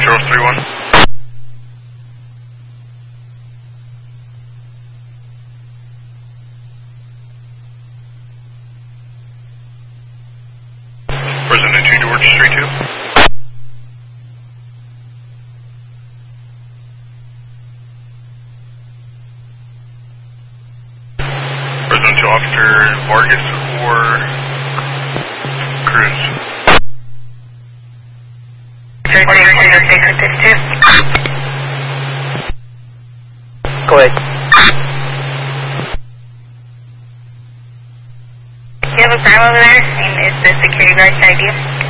031. President 2 George Street 2. President 2 Officer Vargas or Cruz. Go ahead. Do you have a crime over there? And is the security guard ID?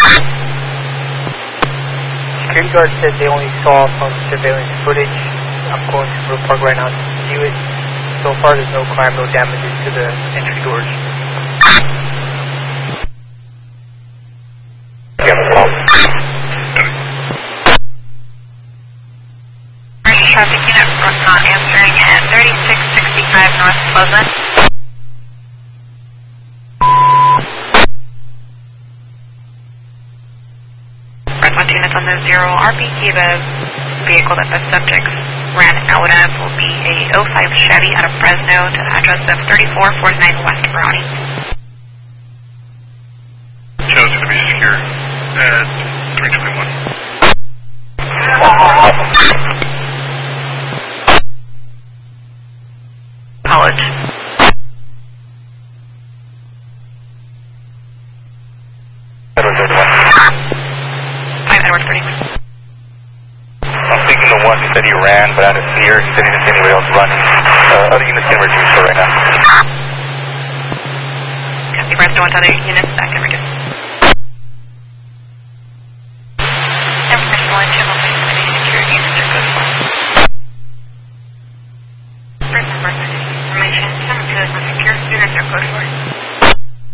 Security guard said they only saw some surveillance footage. I'm going to Brook Park right now to view it. So far there's no crime, no damages to the entry doors. Traffic unit not answering at 3665 North Pleasant. Response units on the 0 RPT, the vehicle that the subjects ran out of will be a 05 Chevy out of Fresno to the address of 3449 West Brownie. Channel's going to be secure at 321. College. Edward 31. I'm speaking to one, he said he ran, but I didn't see her. He said he didn't see anybody else running. Other units can reduce for right now. The rest of other units that can reduce. Information 1, channel 6, security units are good for. Remember, information 7 secure units are good for.